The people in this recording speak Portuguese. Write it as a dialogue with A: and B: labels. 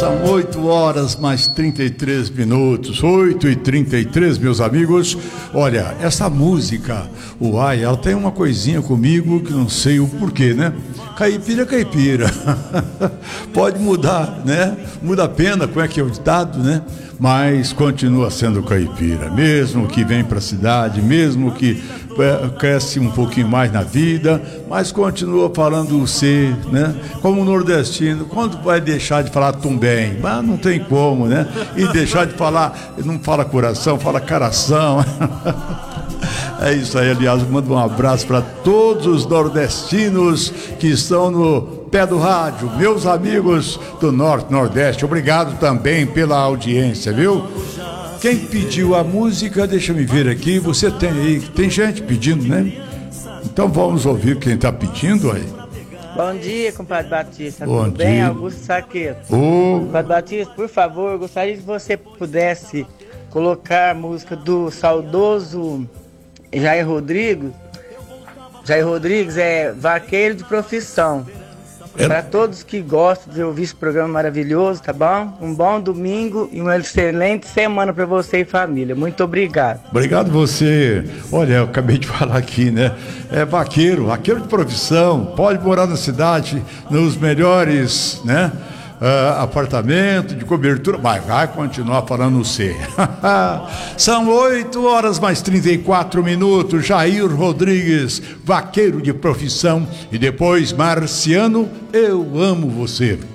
A: São 8 horas mais 33 minutos, 8h33, meus amigos. Olha, essa música, uai, ela tem uma coisinha comigo que não sei o porquê, né? Caipira é caipira. Pode mudar, né? Muda a pena, como é que é o ditado, né? Mas continua sendo caipira, mesmo que vem para a cidade, mesmo que cresce um pouquinho mais na vida, mas continua falando o C, né? Como nordestino, quando vai deixar de falar tumbem? Mas não tem como, né? E deixar de falar, não fala coração, fala caração. É isso aí, aliás, eu mando um abraço para todos os nordestinos que estão no pé do rádio, meus amigos do Norte, Nordeste, obrigado também pela audiência, viu? Quem pediu a música, deixa eu me ver aqui, você tem aí, tem gente pedindo, né? Então vamos ouvir quem está pedindo aí.
B: Bom dia, compadre Batista,
A: Bom
B: tudo bem?
A: dia.
B: Augusto Saqueto. Compadre Batista, por favor, eu gostaria que você pudesse colocar a música do saudoso Jair Rodrigues. Jair Rodrigues é vaqueiro de profissão. Para todos que gostam de ouvir esse programa maravilhoso, tá bom? Um bom domingo e uma excelente semana para você e família. Muito obrigado.
A: Obrigado você. Olha, eu acabei de falar aqui, né? É vaqueiro de profissão, pode morar na cidade, nos melhores, né? Apartamento de cobertura, mas vai continuar falando o C. São 8 horas mais 34 minutos. Jair Rodrigues, vaqueiro de profissão, e depois Marciano, eu amo você.